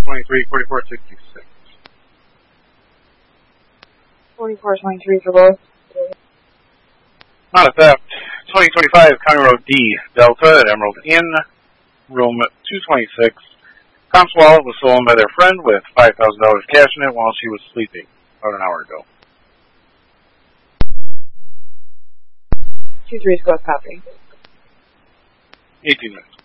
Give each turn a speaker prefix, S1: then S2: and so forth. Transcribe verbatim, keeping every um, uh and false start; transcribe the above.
S1: twenty-three, forty-four sixty-six.
S2: forty-four twenty-three for both.
S1: Not a theft. twenty twenty-five, County Road D, Delta at Emerald Inn, room two twenty-six. Comp's wallet was stolen by their friend with five thousand dollars cash in it while she was sleeping about an hour ago.
S2: two three Squad copy.
S1: eighteen minutes.